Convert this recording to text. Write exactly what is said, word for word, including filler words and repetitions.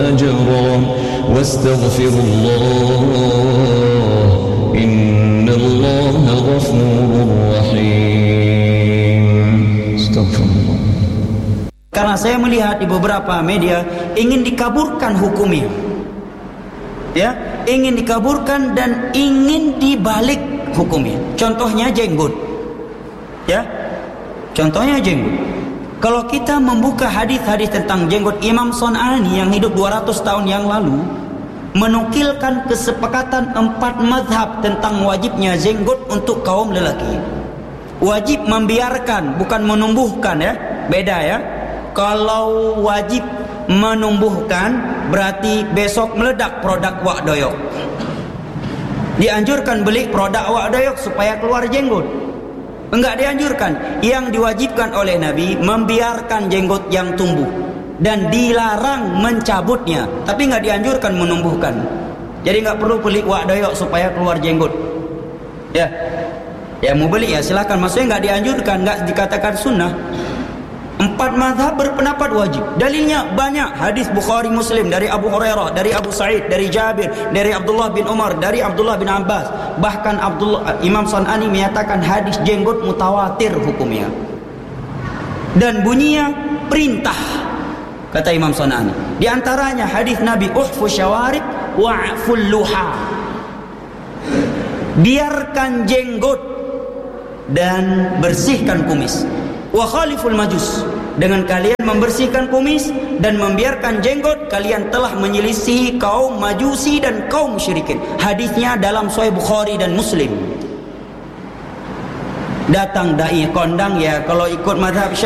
أجرا واستغفر الله إن الله غفور رحيم. استغفر الله. Karena saya melihat di beberapa media ingin dikaburkan hukumnya, ya, ingin dikaburkan dan ingin dibalik hukumnya. Contohnya jenggot, ya, contohnya jenggot. Kalau kita membuka hadis-hadis tentang jenggot, Imam Son'ani yang hidup dua ratus tahun yang lalu menukilkan kesepakatan empat mazhab tentang wajibnya jenggot untuk kaum lelaki. Wajib membiarkan, bukan menumbuhkan, ya, beda, ya. Kalau wajib menumbuhkan berarti besok meledak produk wak doyok. Dianjurkan beli produk wak doyok supaya keluar jenggot. Enggak dianjurkan. Yang diwajibkan oleh Nabi membiarkan jenggot yang tumbuh dan dilarang mencabutnya, tapi enggak dianjurkan menumbuhkan. Jadi enggak perlu beli wak doyok supaya keluar jenggot. Ya. Ya mau beli ya silakan, maksudnya enggak dianjurkan, enggak dikatakan sunnah. Empat mazhab berpendapat wajib. Dalilnya banyak. Hadis Bukhari Muslim dari Abu Hurairah, dari Abu Sa'id, dari Jabir, dari Abdullah bin Umar, dari Abdullah bin Abbas. Bahkan Abdullah, Imam Son'ani menyatakan hadis jenggot mutawatir hukumnya. Dan bunyinya perintah, kata Imam Son'ani. Di antaranya hadis Nabi, uhfu syawarib wa'ful luha. Biarkan jenggot dan bersihkan kumis. Wa khaliful majus, dengan kalian membersihkan kumis dan membiarkan jenggot, kalian telah menyelisihi kaum majusi dan kaum musyrikin. Hadisnya dalam Sahih Bukhari dan Muslim. Datang dai kondang, ya kalau ikut mazhab